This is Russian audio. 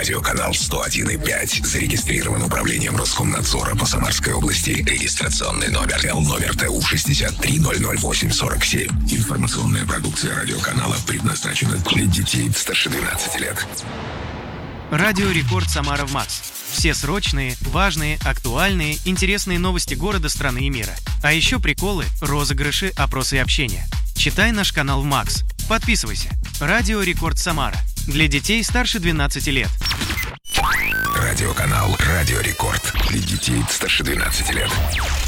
Радиоканал 101,5 зарегистрирован управлением Роскомнадзора по Самарской области. Регистрационный номер Л-номер ТУ 63-008-47. Информационная продукция радиоканала предназначена для детей старше 12 лет. Радио Рекорд Самара в МАКС. Все срочные, важные, актуальные, интересные новости города, страны и мира. А еще приколы, розыгрыши, опросы и общение. Читай наш канал в МАКС. Подписывайся. Радио Рекорд Самара. Для детей старше 12 лет. Радиоканал Радио Рекорд. Для детей старше 12 лет.